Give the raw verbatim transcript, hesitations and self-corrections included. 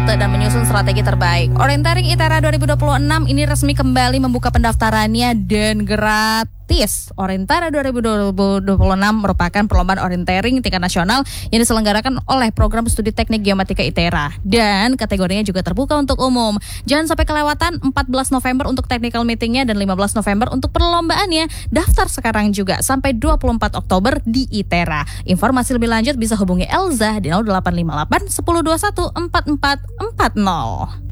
rute dan menyusun strategi terbaik. Orienteering ITERA dua ribu dua puluh enam ini resmi kembali membuka pendaftarannya dan gratis. Orienteering dua ribu dua puluh enam merupakan perlombaan orienteering tingkat nasional yang diselenggarakan oleh Program Studi Teknik Geomatika ITERA dan kategorinya juga terbuka untuk umum. Jangan sampai kelewatan empat belas November untuk technical meetingnya dan lima belas November untuk perlombaannya. Daftar sekarang juga sampai dua puluh empat Oktober di ITERA. Informasi lebih lanjut bisa hubungi Elza di nol delapan lima delapan satu nol dua satu empat empat empat nol.